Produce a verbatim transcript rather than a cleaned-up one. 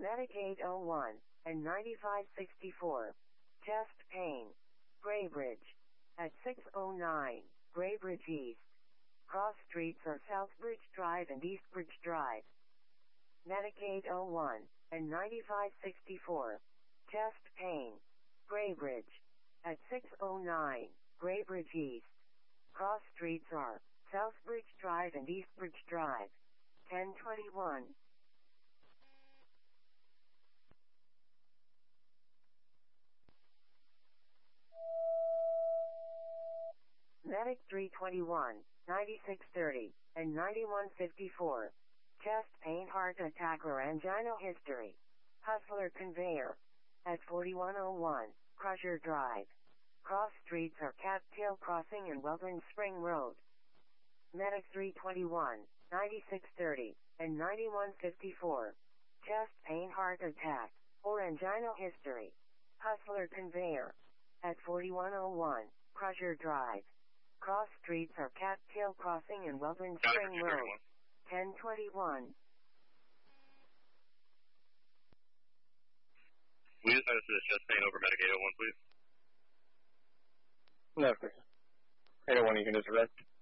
Medic eight oh one and ninety-five sixty-four. Chest pain. Graybridge. At six oh nine, Graybridge East. Cross streets are Southbridge Drive and Eastbridge Drive. Medic eight oh one and ninety-five sixty-four. Chest pain. Graybridge. At six oh nine, Graybridge East. Cross streets are Southbridge Drive and Eastbridge Drive. ten twenty-one. Medic three twenty-one, ninety-six thirty, and ninety-one fifty-four. Chest pain, heart attack or angina history. Hustler conveyor. At forty-one oh one, Crusher Drive. Cross streets are Cattail Crossing and Weldon Spring Road. Medic three twenty-one, ninety-six thirty, and ninety-one fifty-four. Chest pain, heart attack, or angina history. Hustler conveyor. At forty-one oh one, Crusher Drive. Cross streets are Cattail Crossing and Weldon Spring Road. ten twenty-one. We just noticed this chest pain over Medic eight oh one, please. No, sir. eight oh one, you can disregard.